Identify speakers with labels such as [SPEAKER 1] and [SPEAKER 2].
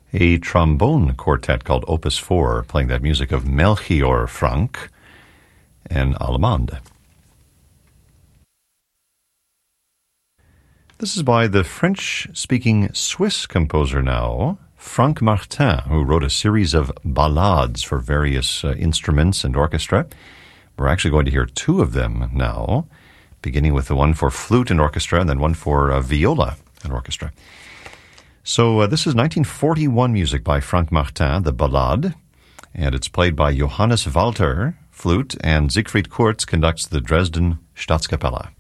[SPEAKER 1] a trombone quartet called Opus 4, playing that music of Melchior Frank and Allemande. This is by the French-speaking Swiss composer now, Franck Martin, who wrote a series of ballades for various instruments and orchestra. We're actually going to hear two of them now, beginning with the one for flute and orchestra and then one for viola and orchestra. So this is 1941 music by Franck Martin, the Ballade, and it's played by Johannes Walter, flute, and Siegfried Kurz conducts the Dresden Staatskapelle.